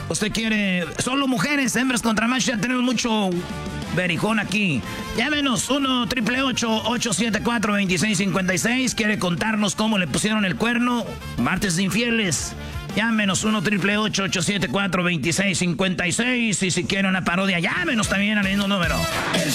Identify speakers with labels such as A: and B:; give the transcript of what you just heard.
A: Usted quiere solo mujeres, hembras contra machos, ya tenemos mucho berijón aquí. Llámenos 1-888-874-2656. ¿Quiere contarnos cómo le pusieron el cuerno? Martes de infieles. Llámenos 1-888-874-2656. Y si quiere una parodia, llámenos también al mismo número.